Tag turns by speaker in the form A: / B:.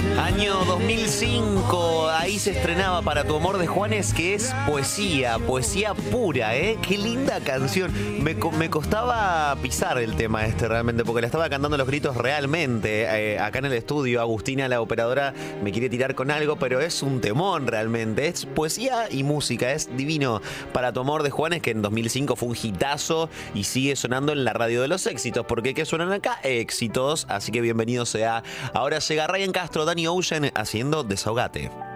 A: Año 2005, ahí se estrenaba Para tu amor de Juanes, que es poesía pura, ¿eh? Qué linda canción. Me costaba pisar el tema realmente, porque la estaba cantando a los gritos realmente. Acá en el estudio, Agustina, la operadora, me quiere tirar con algo, pero es un temón realmente. Es poesía y música, es divino. Para tu amor de Juanes, que en 2005 fue un hitazo y sigue sonando en la radio de los éxitos, porque ¿qué suenan acá? Éxitos, así que bienvenido sea. Ahora llega Ryan Castro, Danny Ocean haciendo Desahogate.